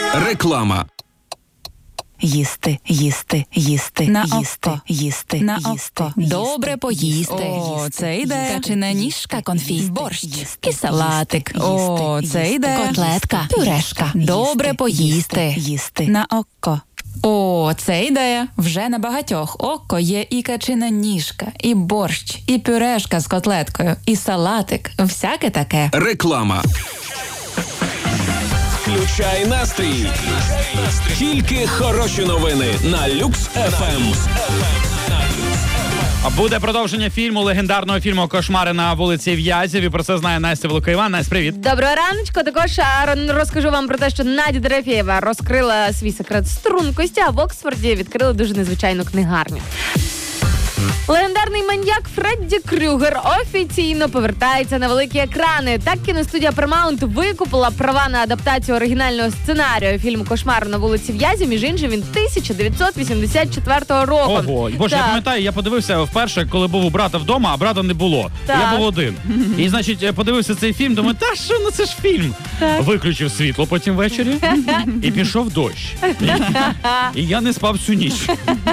Реклама. Їсти, їсти, їсти, на їсти, око. їсти, На їсти, око. їсти, Добре поїсти. їсти, О, це йде. їсти, Качана ніжка, конфі, борщ і салатик. О, це йде. Котлетка, пюрешка. Добре поїсти. Їсти. На око. О, це ідея. Вже на багатьох око є і качина ніжка, і борщ, і пюрешка з котлеткою, і салатик. Всяке таке. Реклама. Включай настрій. Тільки хороші новини на Люкс ФМ. Буде продовження фільму, легендарного фільму «Кошмари на вулиці В'язів». І про це знає Настя Волокоєва. Настя, привіт. Доброго раночку. Також розкажу вам про те, що Надя Дорофєєва розкрила свій секрет стрункості, а в Оксфорді відкрили дуже незвичайну книгарню. Легендарний маньяк Фредді Крюгер офіційно повертається на великі екрани. Так кіностудія Paramount викупила права на адаптацію оригінального сценарію фільму «Кошмар на вулиці В'язів». Між іншим, він 1984 року. Ого, боже, я пам'ятаю, я подивився вперше, коли був у брата вдома, а брата не було. Так. Я був один. І, значить, подивився цей фільм, думаю, та що, ну це ж фільм. Так. Виключив світло потім ввечері, і пішов дощ. І я не спав всю ніч.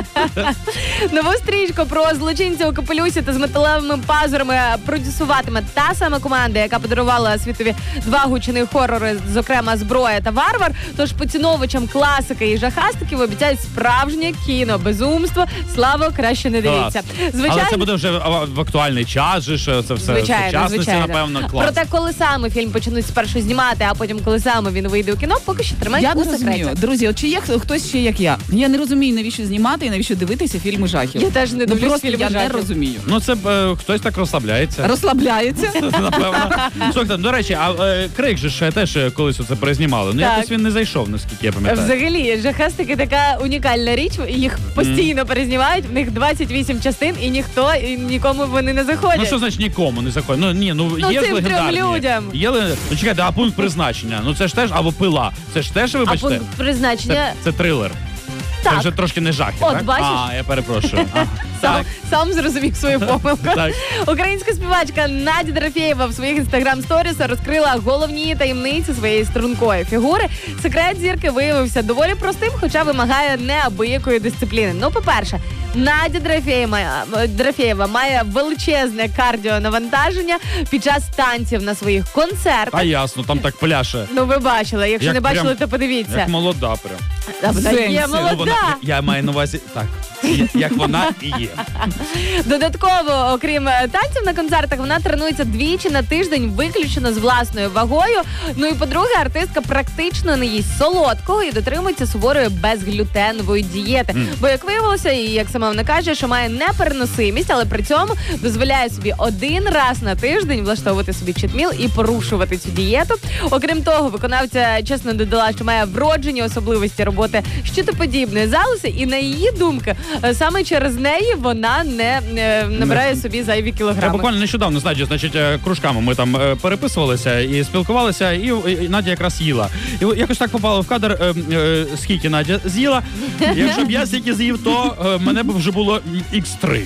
Нову стрічку про злочинця у капелюсі та з металевими пазурами продюсуватиме та сама команда, яка подарувала світові два гучні хорори, зокрема «Зброя» та «Варвар». Тож поціновувачам класики і жахастиків обіцяють справжнє кіно, безумство. Слава, краще не дивіться. Але це буде вже в актуальний час, же ж, це все сучасності, напевно, клас. Проте, коли саме фільм почнуть спершу знімати, а потім, коли саме він вийде у кіно, поки що тримають Я у не секреті. розумію. Друзі, от чи є хтось ще як я? Я не розумію, навіщо знімати і навіщо дивитися фільми жахів. Я теж не Ну, дивлюсь просто фільми я не жахів. розумію. Ну, це хтось так розслабляється. Розслабляється. Напевно. Слухайте, до речі, а Крик же ж теж колись оце перезнімали. Ну, Так. якось він не зайшов, наскільки я пам'ятаю. Взагалі, жахастики така унікальна річ, їх постійно перезнімають, в них 28 частин, і ніхто, і нікому вони не заходять. Ну, що значить нікому не заходить? Ну, ні, ну, є ж цим легендарні. трьом людям. Ну, чекайте, а пункт призначення? Ну, це ж теж, або Пила. Це ж теж, А вибачте, пункт призначення... це трилер. Так. Це вже трошки не жахи, От, так? бачиш? А, я перепрошую. Ага. Так. Сам зрозумів свою помилку. Так. Українська співачка Надя Дорофєєва в своїх інстаграм-сторісах розкрила головні таємниці своєї стрункої фігури. Секрет зірки виявився доволі простим, хоча вимагає неабиякої дисципліни. Ну, по-перше, Надя Дорофєєва має величезне кардіонавантаження під час танців на своїх концертах. А ясно, там так пляше. Ну, ви бачили. Якщо Як не бачили, прям- то подивіться. Як молода прям. Вона є Ну, молода. я маю на увазі, так, як вона і є. Додатково, окрім танців на концертах, вона тренується двічі на тиждень виключно з власною вагою. Ну і по-друге, артистка практично не їсть солодкого і дотримується суворої безглютенової дієти. Бо, як виявилося, і як сама вона каже, що має непереносимість, але при цьому дозволяє собі один раз на тиждень влаштовувати собі читміл і порушувати цю дієту. Окрім того, виконавця чесно додала, що має вроджені особливості роботи щитоподібної залози, і на її думку, саме через неї вона не набирає собі зайві Я кілограми. буквально нещодавно, значить, кружками ми там переписувалися і спілкувалися, і Надя якраз їла. І якось так попало в кадр, скільки Надя з'їла. Якщо б я стільки з'їв, то мене б вже було X3.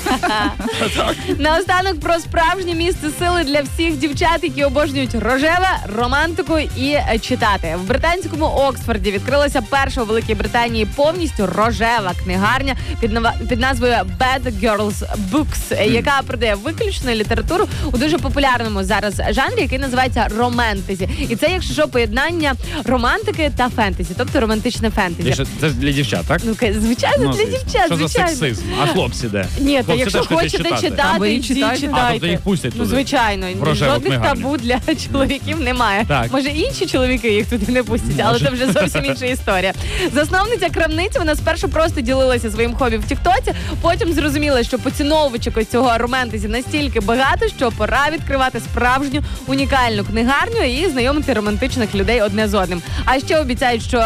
Наостанок про справжнє місце сили для всіх дівчат, які обожнюють рожеве, романтику і читати. В британському Оксфорді відкрилася перша у Великій Британії повністю рожева книгарня під назвою Bad Girls Books, яка продає виключно літературу у дуже популярному зараз жанрі, який називається романтезі. І це, якщо що, поєднання романтики та фентезі, тобто романтичне фентезі. Це для дівчат, так? Ну, звичайно, для дівчат, Що за звичайно. сексизм? А хлопці де? Ні, то Хлопці якщо теж хочуть хочете А читати, ви йдіть, читаєте? читайте. А, тобто їх пустять Ну, туди? звичайно, В рожеву жодних книгарню. табу для чоловіків немає. Так. Може, інші чоловіки їх туди не пустять, але це вже зовсім інша історія. Засновниця крамниці, вона спершу просто ділилася своїм хобі в Тіктоці, потім зрозуміла, що поціновувачок ось цього романтезі настільки багато, що пора відкривати справжню унікальну книгарню і знайомити романтичних людей одне з одним. А ще обіцяють, що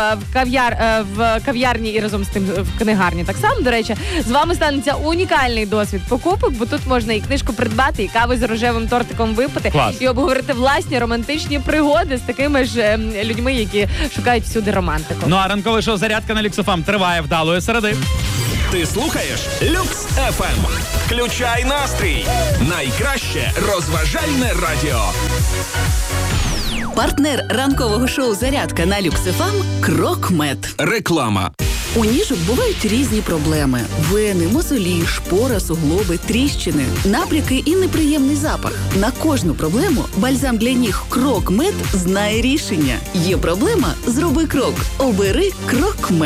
в кав'ярні і разом з тим в книгарні так само, до речі, з вами станеться унікальний досвід покупок, бо тут можна і книжку придбати, і кави з рожевим тортиком випити, Клас. і обговорити власні романтичні пригоди з такими ж людьми, які шукають всюди романтику. Ну а ранкове шоу «Зарядка» на Люкс ФМ триває вдалої середи. Ти слухаєш Люкс ФМ. Включай настрій. Найкраще розважальне радіо. Партнер ранкового шоу «Зарядка» на Люкс ФМ «Крокмед». Реклама. У ніжок бувають різні проблеми: вени, мозолі, шпора, суглоби, тріщини, набряки і неприємний запах. На кожну проблему бальзам для ніг «Крокмед» знає рішення. Є проблема – зроби крок. Обери «Крокмед».